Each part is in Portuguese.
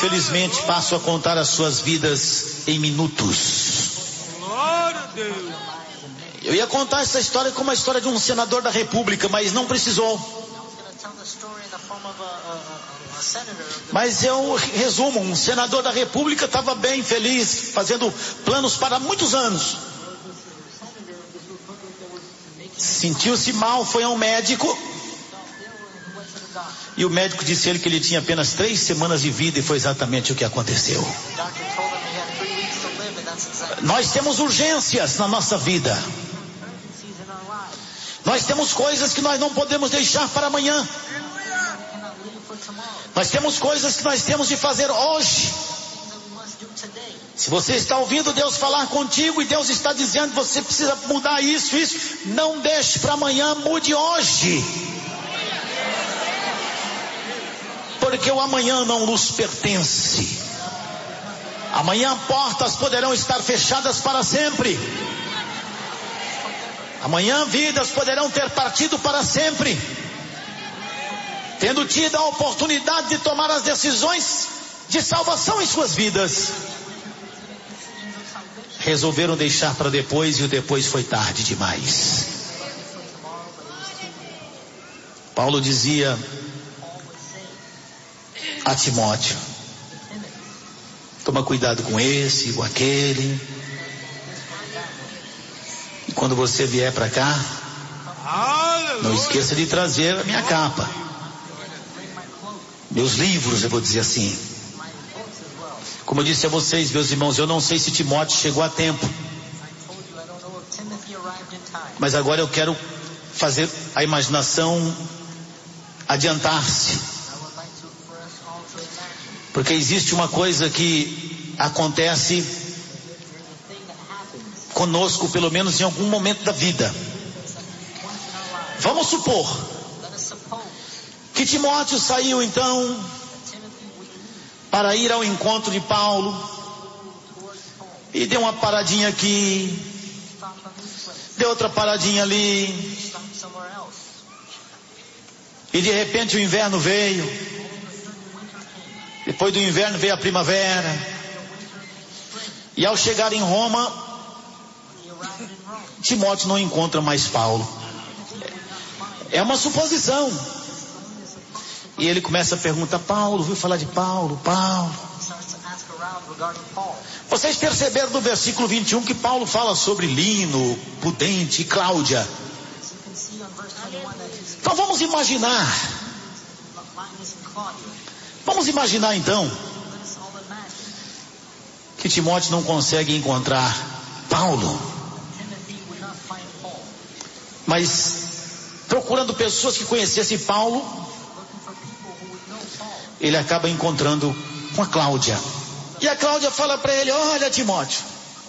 infelizmente passam a contar as suas vidas em minutos. Glória a Deus. Eu ia contar essa história como a história de um senador da República, mas não precisou. Mas eu resumo, um senador da República estava bem feliz, fazendo planos para muitos anos. Sentiu-se mal, foi ao médico. E o médico disse a ele que ele tinha apenas 3 semanas de vida, e foi exatamente o que aconteceu. Nós temos urgências na nossa vida. Nós temos coisas que nós não podemos deixar para amanhã. Nós temos coisas que nós temos de fazer hoje. Se você está ouvindo Deus falar contigo e Deus está dizendo que você precisa mudar isso, não deixe para amanhã, mude hoje. Porque o amanhã não nos pertence. Amanhã portas poderão estar fechadas para sempre. Amanhã vidas poderão ter partido para sempre, tendo tido a oportunidade de tomar as decisões de salvação em suas vidas. Resolveram deixar para depois, e o depois foi tarde demais. Paulo dizia a Timóteo: toma cuidado com esse, com aquele. E quando você vier para cá, não esqueça de trazer a minha capa, meus livros, eu vou dizer assim. Como eu disse a vocês, meus irmãos, eu não sei se Timóteo chegou a tempo, mas agora eu quero fazer a imaginação adiantar-se, porque existe uma coisa que acontece conosco, pelo menos em algum momento da vida. Vamos supor que Timóteo saiu então para ir ao encontro de Paulo, e deu uma paradinha aqui, deu outra paradinha ali, e de repente o inverno veio. Depois do inverno veio a primavera, e ao chegar em Roma, Timóteo não encontra mais Paulo. É uma suposição. E ele começa a perguntar: Paulo, ouviu falar de Paulo? Paulo. Vocês perceberam no versículo 21 que Paulo fala sobre Lino, Pudente e Cláudia. Então vamos imaginar então que Timóteo não consegue encontrar Paulo, mas procurando pessoas que conhecessem Paulo, ele acaba encontrando com a Cláudia. E a Cláudia fala para ele: olha, Timóteo,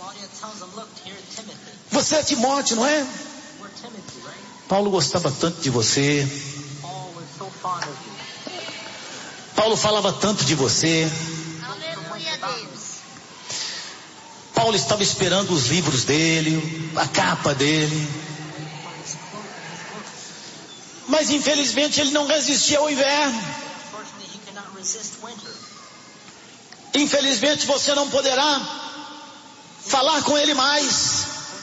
você é Timóteo, não é? Paulo gostava tanto de você, Paulo falava tanto de você. Paulo estava esperando os livros dele, a capa dele, mas infelizmente ele não resistia ao inverno. Infelizmente você não poderá falar com ele mais.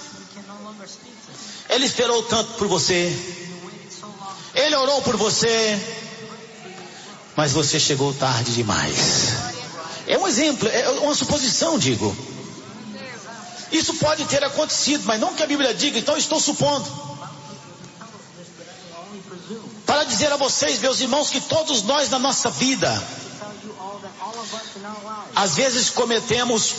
Ele esperou tanto por você, ele orou por você, mas você chegou tarde demais. É um exemplo, é uma suposição, digo. Isso pode ter acontecido, mas não que a Bíblia diga, então eu estou supondo. Para dizer a vocês, meus irmãos, que todos nós na nossa vida, às vezes cometemos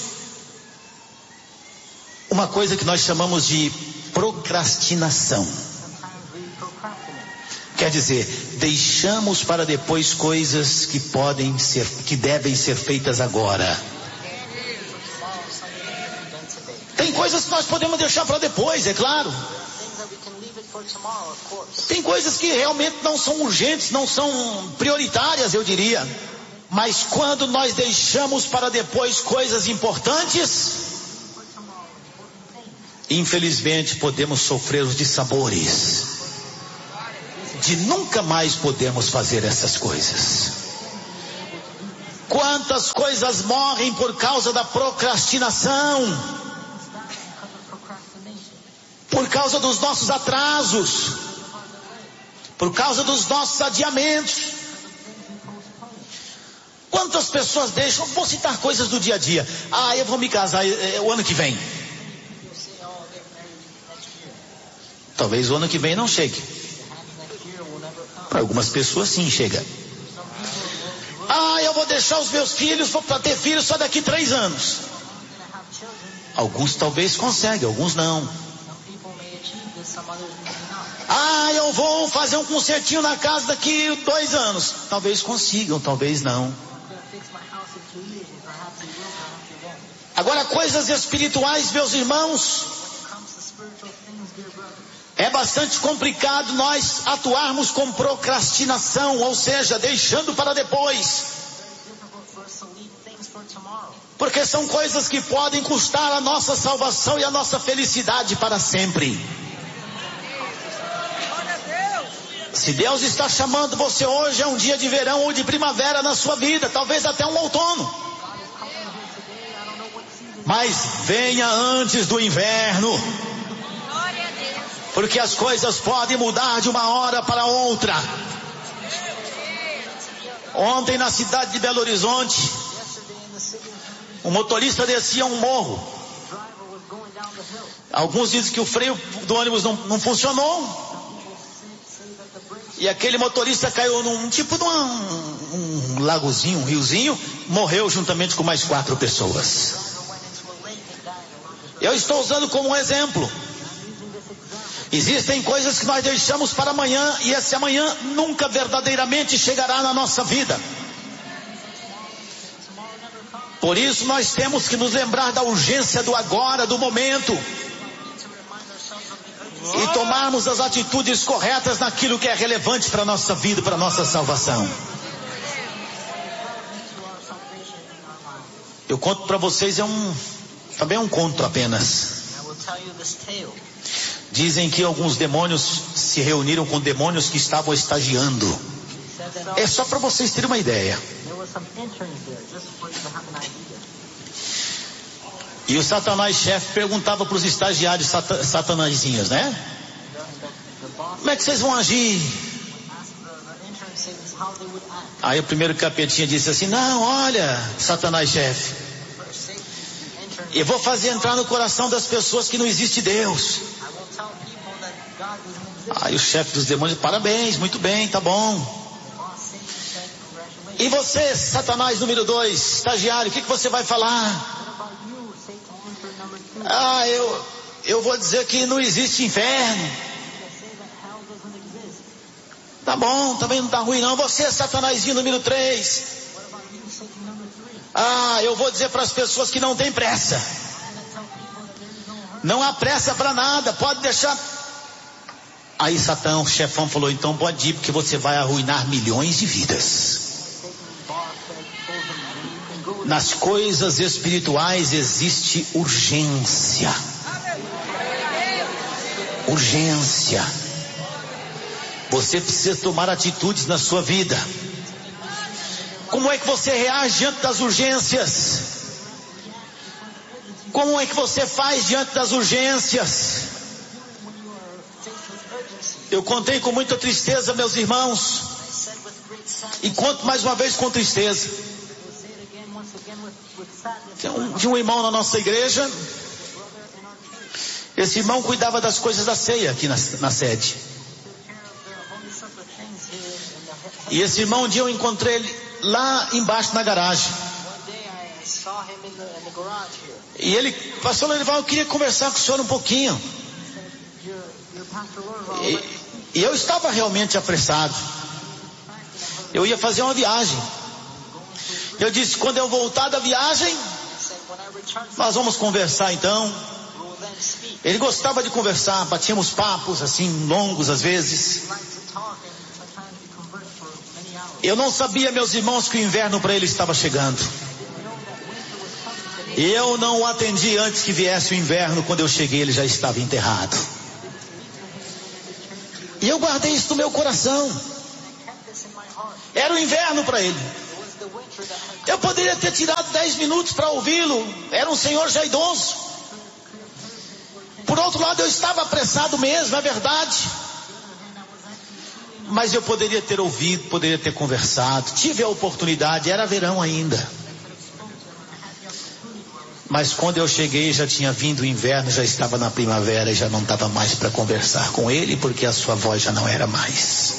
uma coisa que nós chamamos de procrastinação. Quer dizer, deixamos para depois coisas que devem ser feitas agora. Tem coisas que nós podemos deixar para depois, é claro. Tem coisas que realmente não são urgentes, não são prioritárias, eu diria. Mas quando nós deixamos para depois coisas importantes, infelizmente podemos sofrer os dissabores de nunca mais podermos fazer essas coisas. Quantas coisas morrem por causa da procrastinação? Por causa dos nossos atrasos, por causa dos nossos adiamentos. Quantas pessoas deixam, vou citar coisas do dia a dia. Eu vou me casar o ano que vem. Talvez o ano que vem não chegue. Para algumas pessoas sim chega. Eu vou deixar os meus filhos para ter filhos só daqui 3 anos. Alguns talvez conseguem, alguns não. Eu vou fazer um concertinho na casa daqui 2 anos. Talvez consigam, talvez não. Agora, coisas espirituais, meus irmãos, é bastante complicado nós atuarmos com procrastinação, ou seja, deixando para depois. Porque são coisas que podem custar a nossa salvação e a nossa felicidade para sempre. Se Deus está chamando você hoje, é um dia de verão ou de primavera na sua vida, talvez até um outono. Mas venha antes do inverno. Porque as coisas podem mudar de uma hora para outra. Ontem na cidade de Belo Horizonte, um motorista descia um morro. Alguns dizem que o freio do ônibus não funcionou. E aquele motorista caiu num tipo de um lagozinho, um riozinho, morreu juntamente com mais 4 pessoas. Eu estou usando como um exemplo. Existem coisas que nós deixamos para amanhã e esse amanhã nunca verdadeiramente chegará na nossa vida. Por isso nós temos que nos lembrar da urgência do agora, do momento. E tomarmos as atitudes corretas naquilo que é relevante para a nossa vida, para a nossa salvação. Eu conto para vocês, também é um conto apenas. Dizem que alguns demônios se reuniram com demônios que estavam estagiando. É só para vocês terem uma ideia. E o Satanás-chefe perguntava para os estagiários satanazinhos, né? Como é que vocês vão agir? Aí o primeiro capetinha disse assim: não, olha, Satanás-chefe, eu vou fazer entrar no coração das pessoas que não existe Deus. Aí o chefe dos demônios: parabéns, muito bem, tá bom. E você, Satanás número 2, estagiário, o que você vai falar? Eu vou dizer que não existe inferno. Tá bom, também não tá ruim não. Você, Satanazinho número 3. Eu vou dizer para as pessoas que não tem pressa. Não há pressa para nada, pode deixar. Aí Satã, o chefão, falou: então pode ir, porque você vai arruinar milhões de vidas. Nas coisas espirituais existe urgência. Urgência. Você precisa tomar atitudes na sua vida. Como é que você reage diante das urgências? Como é que você faz diante das urgências? Eu contei com muita tristeza, meus irmãos, e conto mais uma vez com tristeza. Tinha um irmão na nossa igreja. Esse irmão cuidava das coisas da ceia aqui na sede. E esse irmão, um dia eu encontrei ele lá embaixo na garagem. E ele: pastor Lorival, eu queria conversar com o senhor um pouquinho. E eu estava realmente apressado. Eu ia fazer uma viagem. Eu disse: quando eu voltar da viagem, nós vamos conversar então. Ele gostava de conversar, batíamos papos assim, longos às vezes. Eu não sabia, meus irmãos, que o inverno para ele estava chegando. Eu não o atendi antes que viesse o inverno. Quando eu cheguei, ele já estava enterrado. E eu guardei isso no meu coração. Era o inverno para ele. Eu poderia ter tirado 10 minutos para ouvi-lo. Era um senhor já idoso. Por outro lado, eu estava apressado mesmo, é verdade. Mas eu poderia ter ouvido, poderia ter conversado. Tive a oportunidade, era verão ainda. Mas quando eu cheguei, já tinha vindo o inverno, já estava na primavera e já não estava mais para conversar com ele, porque a sua voz já não era mais.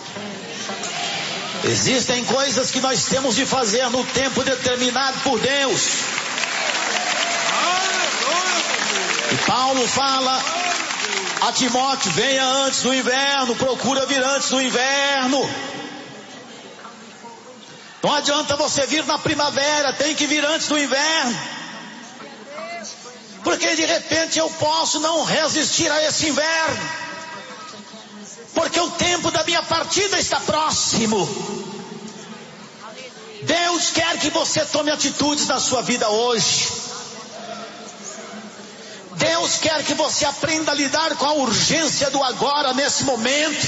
Existem coisas que nós temos de fazer no tempo determinado por Deus. E Paulo fala a Timóteo: venha antes do inverno, procura vir antes do inverno. Não adianta você vir na primavera, tem que vir antes do inverno. Porque de repente eu posso não resistir a esse inverno. Porque o tempo da minha partida está próximo. Deus quer que você tome atitudes na sua vida hoje. Deus quer que você aprenda a lidar com a urgência do agora, nesse momento.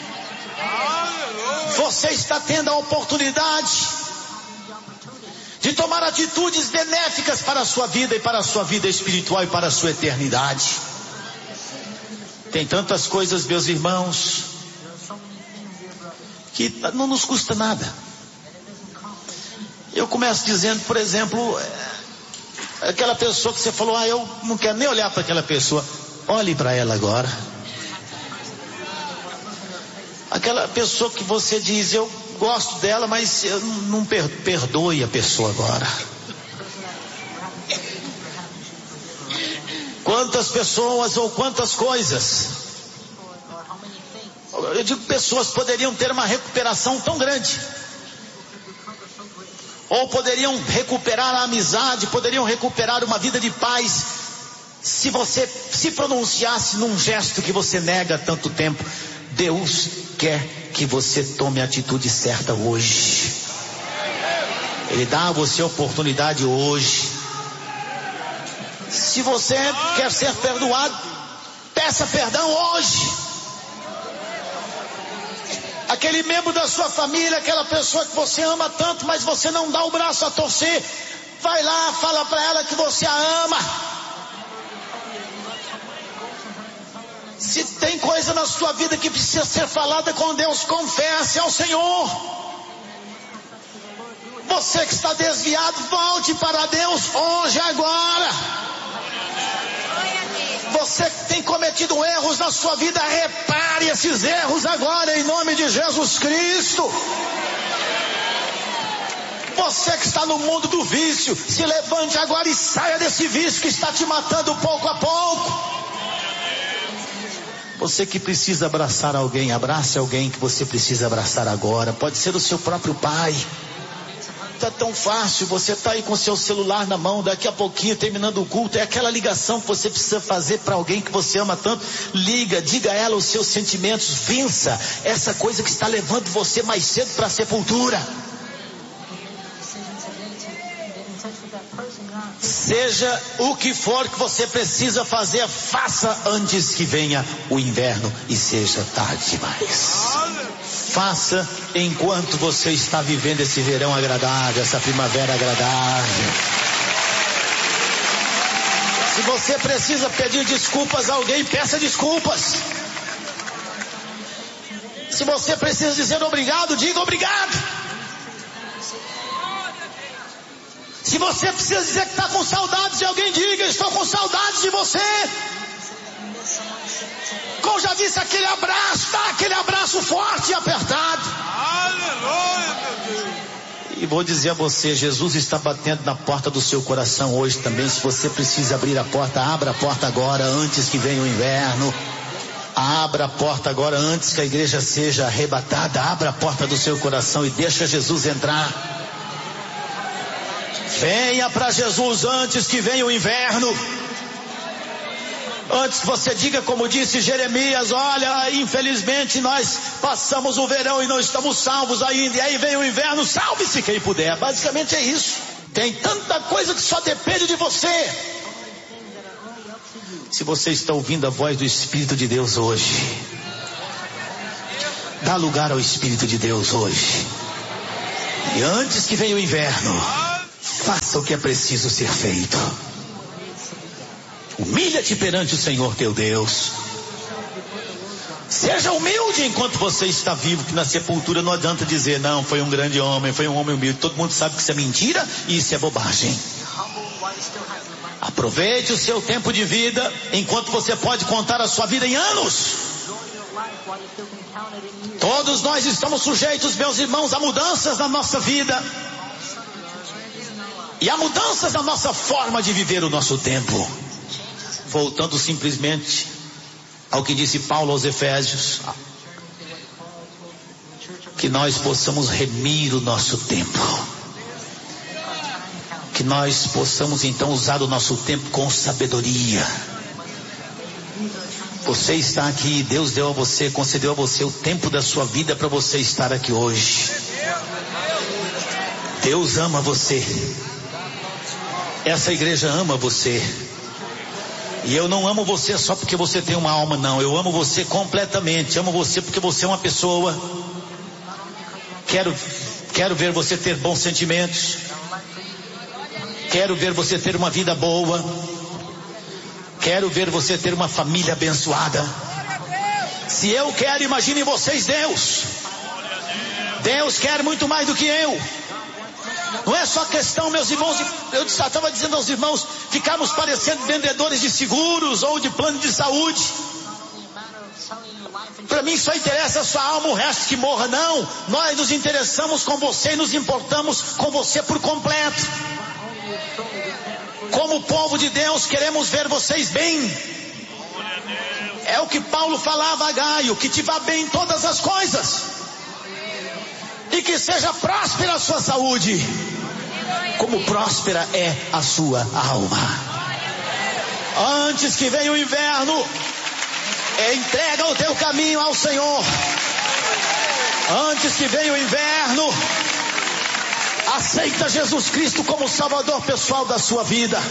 Você está tendo a oportunidade de tomar atitudes benéficas para a sua vida e para a sua vida espiritual e para a sua eternidade. Tem tantas coisas, meus irmãos, que não nos custa nada. Eu começo dizendo, por exemplo, aquela pessoa que você falou: eu não quero nem olhar para aquela pessoa. Olhe para ela agora. Aquela pessoa que você diz: eu gosto dela, mas eu não perdoe a pessoa agora. Quantas pessoas ou quantas coisas, eu digo, pessoas poderiam ter uma recuperação tão grande, ou poderiam recuperar a amizade, poderiam recuperar uma vida de paz, se você se pronunciasse num gesto que você nega há tanto tempo. Deus quer que você tome a atitude certa hoje. Ele dá a você a oportunidade hoje. Se você quer ser perdoado, peça perdão hoje. Aquele membro da sua família, aquela pessoa que você ama tanto, mas você não dá o braço a torcer, vai lá, fala para ela que você a ama. Se tem coisa na sua vida que precisa ser falada com Deus, confesse ao Senhor. Você que está desviado, volte para Deus hoje, agora. Você que tem cometido erros na sua vida, repare esses erros agora, em nome de Jesus Cristo. Você que está no mundo do vício, se levante agora e saia desse vício que está te matando pouco a pouco. Você que precisa abraçar alguém, abrace alguém que você precisa abraçar agora. Pode ser o seu próprio pai. Está tão fácil, você está aí com o seu celular na mão, daqui a pouquinho, terminando o culto, é aquela ligação que você precisa fazer para alguém que você ama tanto. Liga, diga a ela os seus sentimentos, vença essa coisa que está levando você mais cedo para a sepultura. Seja o que for que você precisa fazer, faça antes que venha o inverno e seja tarde demais. Faça enquanto você está vivendo esse verão agradável, essa primavera agradável. Se você precisa pedir desculpas a alguém, peça desculpas. Se você precisa dizer obrigado, diga obrigado. Se você precisa dizer que está com saudades de alguém, diga: estou com saudades de você. Como já disse, aquele abraço, dá aquele abraço forte e apertado. Aleluia, meu Deus. E vou dizer a você, Jesus está batendo na porta do seu coração hoje também. Se você precisa abrir a porta, abra a porta agora, antes que venha o inverno. Abra a porta agora, antes que a igreja seja arrebatada. Abra a porta do seu coração e deixa Jesus entrar. Venha para Jesus antes que venha o inverno. Antes que você diga, como disse Jeremias: olha, infelizmente nós passamos o verão e não estamos salvos ainda, e aí vem o inverno, salve-se quem puder. Basicamente é isso. Tem tanta coisa que só depende de você. Se você está ouvindo a voz do Espírito de Deus hoje, dá lugar ao Espírito de Deus hoje. E antes que venha o inverno, faça o que é preciso ser feito. Humilha-te perante o Senhor teu Deus. Seja humilde enquanto você está vivo, que na sepultura não adianta dizer, não, foi um grande homem, foi um homem humilde. Todo mundo sabe que isso é mentira e isso é bobagem. Aproveite o seu tempo de vida, enquanto você pode contar a sua vida em anos. Todos nós estamos sujeitos, meus irmãos, a mudanças na nossa vida. E a mudanças na nossa forma de viver o nosso tempo. Voltando simplesmente ao que disse Paulo aos Efésios, que nós possamos remir o nosso tempo, que nós possamos então usar o nosso tempo com sabedoria. Você está aqui, Deus deu a você, concedeu a você o tempo da sua vida para você estar aqui hoje. Deus ama você, essa igreja ama você. E eu não amo você só porque você tem uma alma, não. Eu amo você completamente. Amo você porque você é uma pessoa. Quero ver você ter bons sentimentos. Quero ver você ter uma vida boa. Quero ver você ter uma família abençoada. Se eu quero, imagine vocês Deus. Deus quer muito mais do que eu. Não é só questão, meus irmãos, eu estava dizendo aos irmãos, ficarmos parecendo vendedores de seguros ou de plano de saúde. Para mim só interessa a sua alma, o resto que morra. Não, nós nos interessamos com você e nos importamos com você por completo. Como povo de Deus, queremos ver vocês bem. É o que Paulo falava a Gaio, que te vá bem em todas as coisas. E que seja próspera a sua saúde, como próspera é a sua alma. Antes que venha o inverno, entrega o teu caminho ao Senhor. Antes que venha o inverno, aceita Jesus Cristo como Salvador pessoal da sua vida.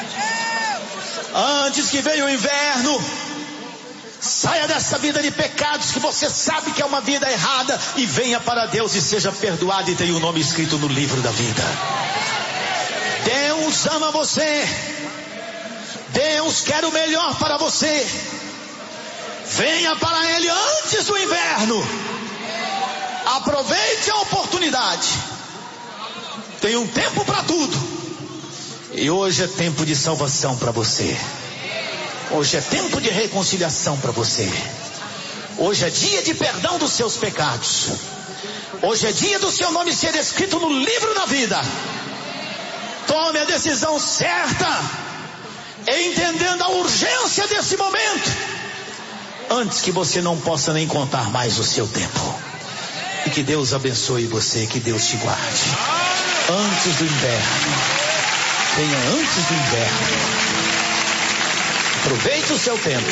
Antes que venha o inverno, saia dessa vida de pecados que você sabe que é uma vida errada e venha para Deus e seja perdoado e tenha o nome escrito no livro da vida. Deus ama você. Deus quer o melhor para você. Venha para Ele antes do inverno. Aproveite a oportunidade. Tem um tempo para tudo. E hoje é tempo de salvação para você. Hoje é tempo de reconciliação para você. Hoje é dia de perdão dos seus pecados. Hoje é dia do seu nome ser escrito no livro da vida. Tome a decisão certa, entendendo a urgência desse momento, antes que você não possa nem contar mais o seu tempo. E que Deus abençoe você, que Deus te guarde. Antes do inverno. Venha antes do inverno. Aproveite o seu tempo.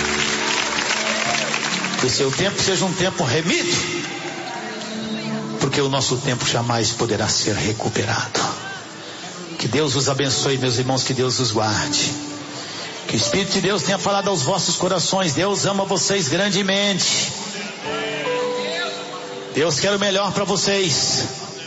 Que o seu tempo seja um tempo remido, porque o nosso tempo jamais poderá ser recuperado. Que Deus os abençoe, meus irmãos, que Deus os guarde. Que o Espírito de Deus tenha falado aos vossos corações. Deus ama vocês grandemente. Deus quer o melhor para vocês.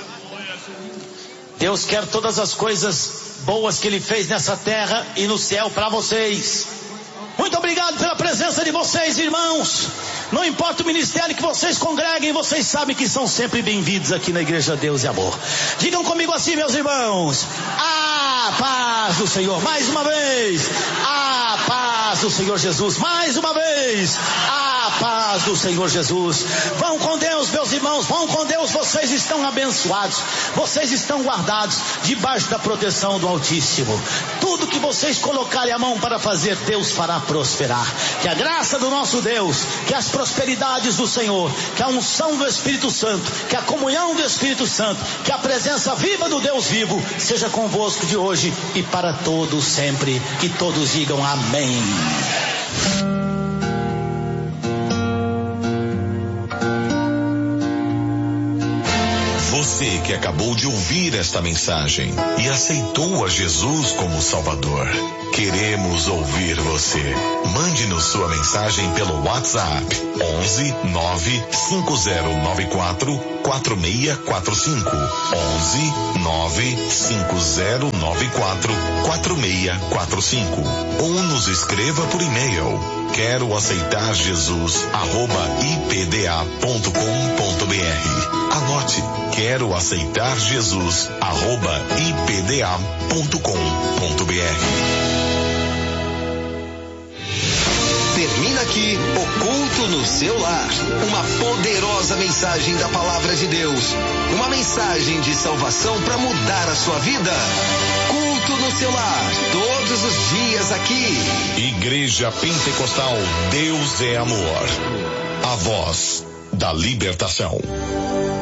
Deus quer todas as coisas boas que Ele fez nessa terra e no céu para vocês. Muito obrigado pela presença de vocês, irmãos. Não importa o ministério que vocês congreguem, vocês sabem que são sempre bem-vindos aqui na Igreja Deus e Amor. Digam comigo assim, meus irmãos: a paz do Senhor. Mais uma vez, a paz do Senhor Jesus. Mais uma vez, a paz do Senhor Jesus. Vão com Deus, meus irmãos, vão com Deus. Vocês estão abençoados, vocês estão guardados debaixo da proteção do Altíssimo. Tudo que vocês colocarem a mão para fazer, Deus fará prosperar. Que a graça do nosso Deus, que as prosperidades do Senhor, que a unção do Espírito Santo, que a comunhão do Espírito Santo, que a presença viva do Deus vivo seja convosco de hoje e para todos sempre. Que todos digam amém. Você você que acabou de ouvir esta mensagem e aceitou a Jesus como Salvador. Queremos ouvir você. Mande-nos sua mensagem pelo WhatsApp 11 95094 4645. 11 95094 4645. Ou nos escreva por e-mail. Quero aceitar Jesus @ipda.com.br. Anote. Quero aceitar Jesus @ipda.com.br. Termina aqui o Culto no Seu Lar. Uma poderosa mensagem da Palavra de Deus. Uma mensagem de salvação para mudar a sua vida. Culto no Seu Lar. Todos os dias aqui. Igreja Pentecostal Deus é Amor. A voz da libertação.